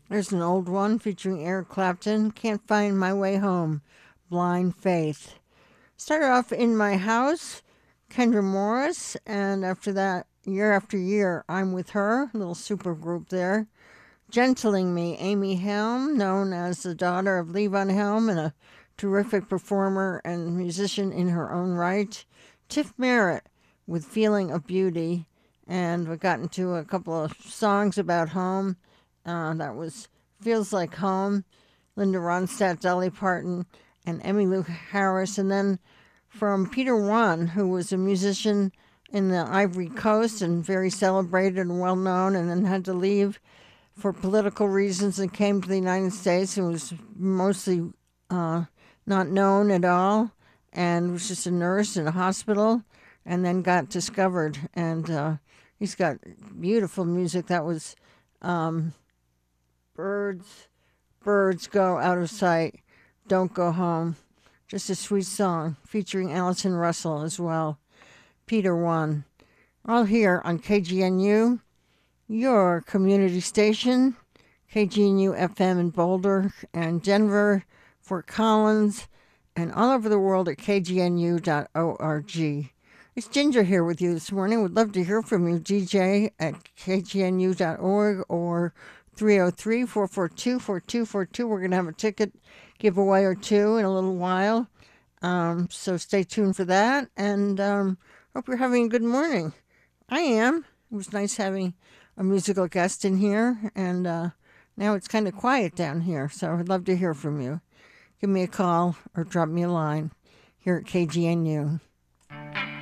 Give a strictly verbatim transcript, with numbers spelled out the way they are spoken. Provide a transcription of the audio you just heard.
There's an old one featuring Eric Clapton. Can't find my way home. Blind Faith. Started off in my house, Kendra Morris, and after that, year after year, I'm with her, little super group there. Gentling me, Amy Helm, known as the daughter of Levon Helm and a terrific performer and musician in her own right. Tiff Merritt with Feeling of Beauty, and we got into a couple of songs about home. Uh, that was Feels Like Home, Linda Ronstadt, Dolly Parton, and Emmylou Harris. And then from Peter Wan, who was a musician in the Ivory Coast and very celebrated and well known, and then had to leave for political reasons and came to the United States and was mostly uh, not known at all and was just a nurse in a hospital and then got discovered. And uh, he's got beautiful music. That was um, Birds, Birds Go Out of Sight, Don't Go Home. Just a sweet song featuring Allison Russell as well. Peter Wan. All here on K G N U, your community station, K G N U F M in Boulder and Denver, Fort Collins, and all over the world at k g n u dot org. It's Ginger here with you this morning. Would love to hear from you, D J at k g n u dot org or three oh three, four four two, four two four two. We're going to have a ticket giveaway or two in a little while. Um, so stay tuned for that. And um, hope you're having a good morning. I am. It was nice having a musical guest in here. And uh, now it's kind of quiet down here. So I'd love to hear from you. Give me a call or drop me a line here at K G N U.